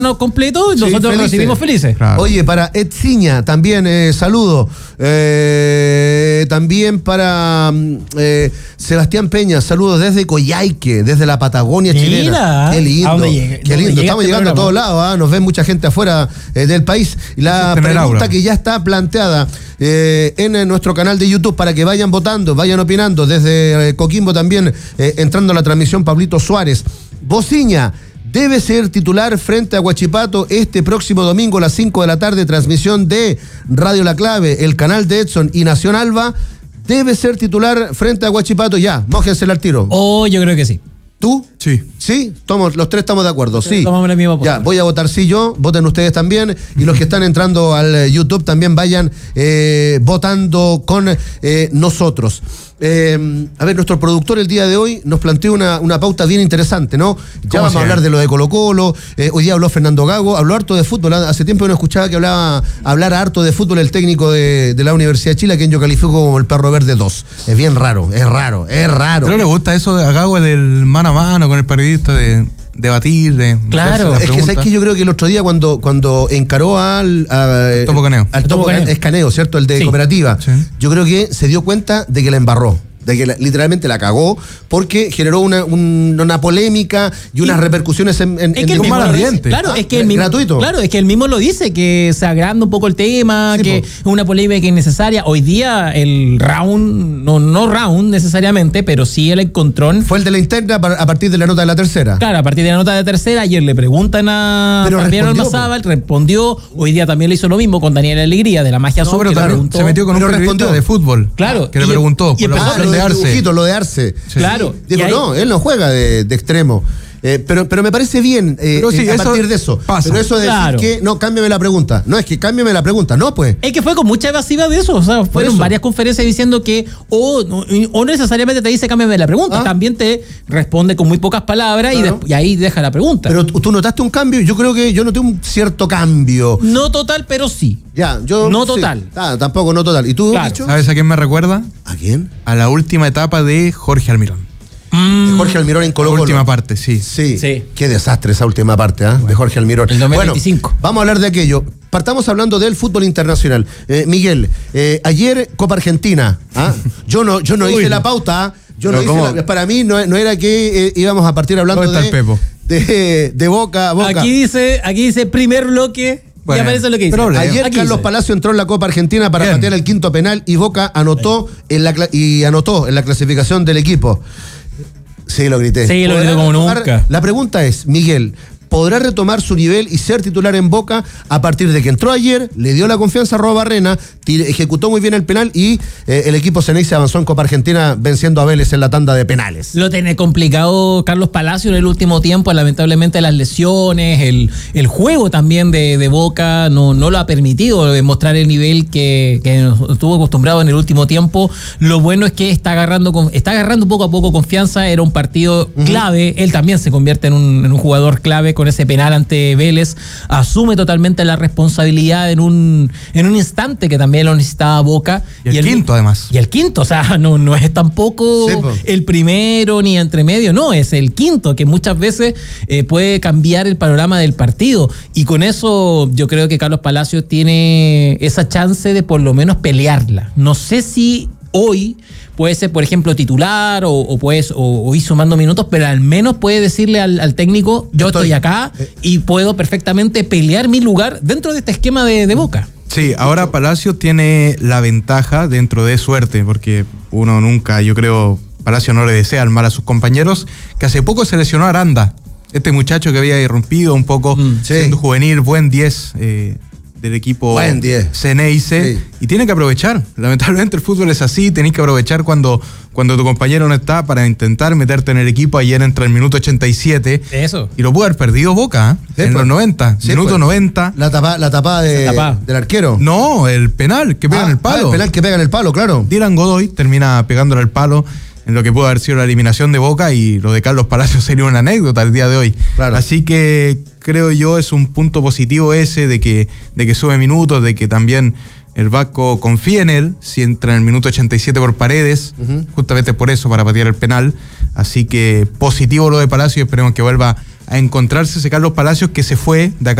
completo, nosotros recibimos felices. Claro. Oye, para Edciña también saludo. También para Sebastián Peña, saludos desde Coyhaique, desde la Patagonia chilena. Qué lindo. Qué lindo. Estamos llegando a todos lados, nos ven mucha gente afuera del país. La pregunta que ya está planteada en nuestro canal de YouTube para que vayan votando, vayan opinando. Desde Coquimbo también entrando a la transmisión Pablito Suárez. Bociña debe ser titular frente a Huachipato este próximo domingo a las 5 de la tarde, transmisión de Radio La Clave, el canal de Edson y Nación Alba. Debe ser titular frente a Huachipato ya, mójensela al tiro. Yo creo que sí. ¿Tú? Sí. ¿Sí? Los tres estamos de acuerdo, sí. Tomamos la misma postura. Ya, voy a votar sí yo, voten ustedes también, y los que están entrando al YouTube también vayan votando con nosotros. A ver, nuestro productor el día de hoy nos planteó una pauta bien interesante, ¿no? Ya vamos a hablar de lo de Colo-Colo, hoy día habló Fernando Gago, habló harto de fútbol, hace tiempo no escuchaba que hablara harto de fútbol el técnico de la Universidad de Chile, a quien yo califico como el perro verde 2. Es bien raro, es raro. Pero le gusta eso de Gago, del mano a mano con el periodista, de debatir, claro. Es que sabes que yo creo que el otro día cuando encaró al Topo Caneo. Al Topo Caneo, ¿cierto? El de Cooperativa. Sí. Yo creo que se dio cuenta de que la embarró. De que literalmente la cagó, porque generó una polémica y unas repercusiones en un mal ambiente. Claro, es que gratuito. Claro, es que él mismo lo dice, que se agranda un poco el tema, sí, que es una polémica innecesaria. Hoy día el round, no round necesariamente, pero sí el encontrón. Fue el de la interna a partir de la nota de la tercera. Claro, a partir de la nota de la tercera. Ayer le preguntan a Fabián Ormazábal, respondió. Hoy día también le hizo lo mismo con Daniel Alegría, de la Magia Azul. Pero claro, se metió con un periodista de fútbol. Claro. Que le preguntó. Lo de Arce. Sí. Claro. Digo, no, él no juega de extremo. Pero me parece bien a partir de eso. Pasa. Pero eso de decir que, no, cámbiame la pregunta. No, es que cámbiame la pregunta. No, pues. Es que fue con mucha evasiva de eso. O sea, fueron varias conferencias diciendo que no necesariamente te dice cámbiame la pregunta. También te responde con muy pocas palabras, claro, y ahí deja la pregunta. Pero tú notaste un cambio. Yo creo que yo noté un cierto cambio. No total, pero sí. Ya, yo. No total. Tampoco no total. ¿Y tú, claro. Bicho? ¿Sabes a quién me recuerda? ¿A quién? A la última etapa de Jorge Almirón. Jorge Almirón en Colo-Colo. La última parte, sí. Qué desastre esa última parte, de Jorge Almirón. El 2025. Bueno, vamos a hablar de aquello. Partamos hablando del fútbol internacional. Miguel, ayer Copa Argentina. Yo no hice la pauta. Para mí no era que íbamos a partir hablando de Boca. Aquí dice primer bloque. Bueno, ya aparece lo que dice. Ayer Carlos Palacio entró en la Copa Argentina para patear el quinto penal y Boca anotó en la clasificación del equipo. Sí, lo grité. Sí, lo grité como nunca. La pregunta es, Miguel, ¿podrá retomar su nivel y ser titular en Boca a partir de que entró ayer, le dio la confianza a Arrobarrena, ejecutó muy bien el penal y el equipo Ceneice avanzó en Copa Argentina venciendo a Vélez en la tanda de penales? Lo tiene complicado Carlos Palacio en el último tiempo, lamentablemente las lesiones, el juego también de Boca no lo ha permitido demostrar el nivel que estuvo acostumbrado en el último tiempo. Lo bueno es que está agarrando poco a poco confianza, era un partido clave, él también se convierte en un jugador clave con ese penal ante Vélez, asume totalmente la responsabilidad en un instante que también lo necesitaba Boca. Y el quinto, además. Y el quinto, o sea, no es tampoco el primero ni entre medio, no, es el quinto, que muchas veces puede cambiar el panorama del partido. Y con eso yo creo que Carlos Palacios tiene esa chance de por lo menos pelearla. No sé si hoy puede ser, por ejemplo, titular o ir sumando minutos, pero al menos puede decirle al técnico, yo estoy acá y puedo perfectamente pelear mi lugar dentro de este esquema de Boca. Sí, ahora Palacio tiene la ventaja dentro de suerte, porque uno nunca, yo creo, Palacio no le desea el mal a sus compañeros, que hace poco se lesionó a Aranda, este muchacho que había irrumpido un poco, siendo juvenil, buen 10 del equipo Ceneice, y tiene que aprovechar. Lamentablemente el fútbol es así, tenés que aprovechar cuando tu compañero no está para intentar meterte en el equipo. Ayer entra el minuto 87 y lo pudo haber perdido Boca en los 90, minuto 90. La tapada del arquero. No, el penal que pega en el palo. El penal que pega en el palo, claro. Dylan Godoy termina pegándole el palo en lo que pudo haber sido la eliminación de Boca, y lo de Carlos Palacios sería una anécdota el día de hoy. Claro. Así que creo yo es un punto positivo ese de que sube minutos, de que también el Vasco confía en él, si entra en el minuto 87 por Paredes, justamente por eso, para patear el penal. Así que positivo lo de Palacio, y esperemos que vuelva a encontrarse ese Carlos Palacios que se fue de acá